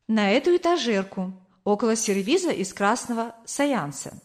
на эту этажерку, около сервиза из красного саянса.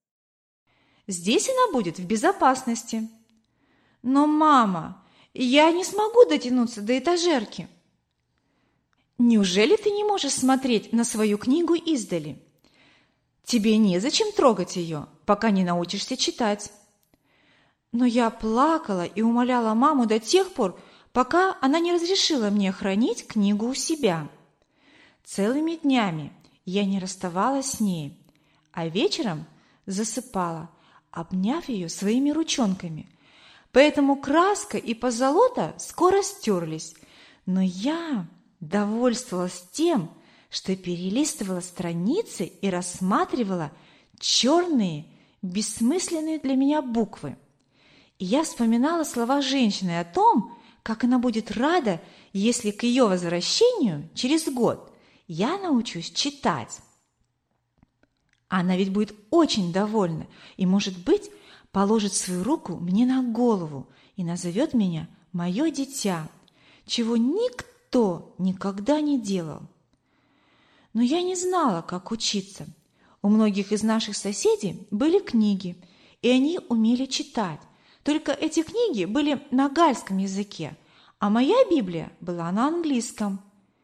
Здесь она будет в безопасности. Но, мама, я не смогу дотянуться до этажерки. Неужели ты не можешь смотреть на свою книгу издали? Тебе незачем трогать ее, пока не научишься читать. Но я плакала и умоляла маму до тех пор, пока она не разрешила мне хранить книгу у себя. Целыми днями я не расставалась с ней, а вечером засыпала, обняв ее своими ручонками. Поэтому краска и позолота скоро стерлись, но я довольствовалась тем, что перелистывала страницы и рассматривала черные, бессмысленные для меня буквы. И я вспоминала слова женщины о том, как она будет рада, если к ее возвращению через год я научусь читать. Она ведь будет очень довольна и, может быть, положит свою руку мне на голову и назовет меня «моё дитя», чего никто никогда не делал. Но я не знала, как учиться. У многих из наших соседей были книги, и они умели читать. Только эти книги были на гальском языке, а моя Библия была на английском.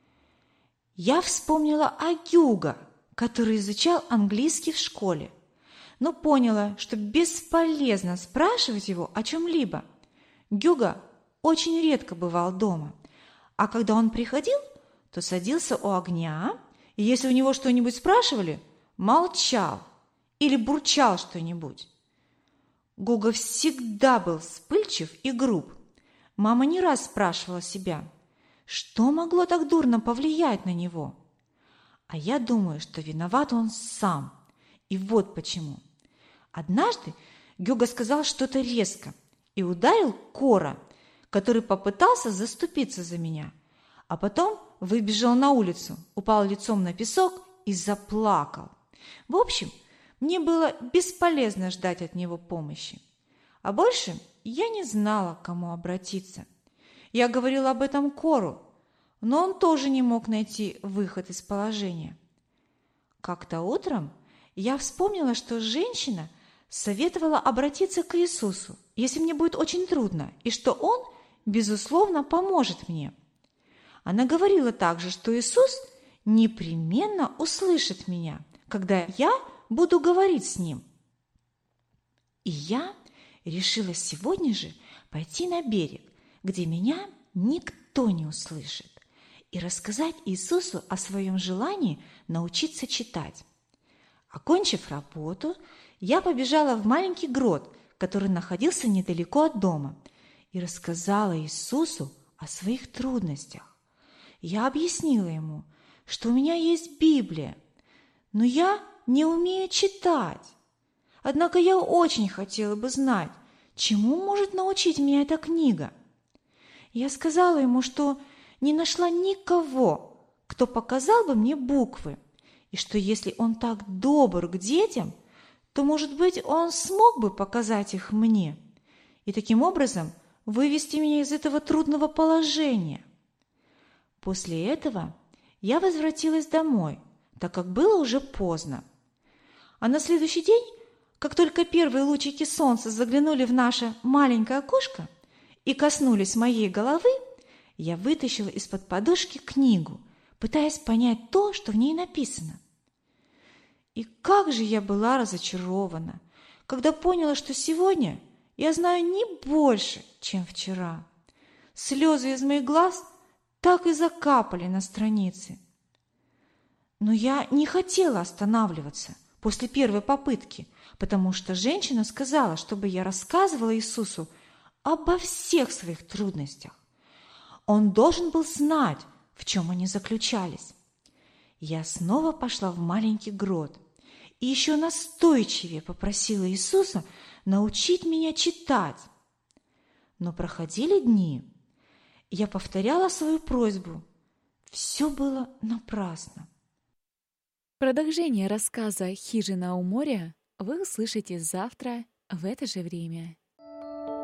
Я вспомнила о Гюго, который изучал английский в школе, но поняла, что бесполезно спрашивать его о чем-либо. Гюго очень редко бывал дома, а когда он приходил, то садился у огня, и если у него что-нибудь спрашивали, молчал или бурчал что-нибудь. Гюго всегда был вспыльчив и груб. Мама не раз спрашивала себя, что могло так дурно повлиять на него. А я думаю, что виноват он сам. И вот почему. Однажды Гюго сказал что-то резко и ударил Кора, который попытался заступиться за меня, а потом выбежал на улицу, упал лицом на песок и заплакал. В общем, мне было бесполезно ждать от него помощи. А больше я не знала, к кому обратиться. Я говорила об этом Кору, но он тоже не мог найти выход из положения. Как-то утром я вспомнила, что женщина советовала обратиться к Иисусу, если мне будет очень трудно, и что Он, безусловно, поможет мне. Она говорила также, что Иисус непременно услышит меня, когда я буду говорить с Ним. И я решила сегодня же пойти на берег, где меня никто не услышит, и рассказать Иисусу о своем желании научиться читать. Окончив работу, я побежала в маленький грот, который находился недалеко от дома, и рассказала Иисусу о своих трудностях. Я объяснила ему, что у меня есть Библия, но я не умею читать. Однако я очень хотела бы знать, чему может научить меня эта книга. Я сказала ему, что не нашла никого, кто показал бы мне буквы, и что если он так добр к детям, то, может быть, он смог бы показать их мне и таким образом вывести меня из этого трудного положения. После этого я возвратилась домой, так как было уже поздно. А на следующий день, как только первые лучики солнца заглянули в наше маленькое окошко и коснулись моей головы, я вытащила из-под подушки книгу, пытаясь понять то, что в ней написано. И как же я была разочарована, когда поняла, что сегодня я знаю не больше, чем вчера. Слезы из моих глаз так и закапали на странице. Но я не хотела останавливаться после первой попытки, потому что женщина сказала, чтобы я рассказывала Иисусу обо всех своих трудностях. Он должен был знать, в чем они заключались. Я снова пошла в маленький грот и еще настойчивее попросила Иисуса научить меня читать. Но проходили дни, и я повторяла свою просьбу. Все было напрасно. Продолжение рассказа «Хижина у моря» вы услышите завтра в это же время.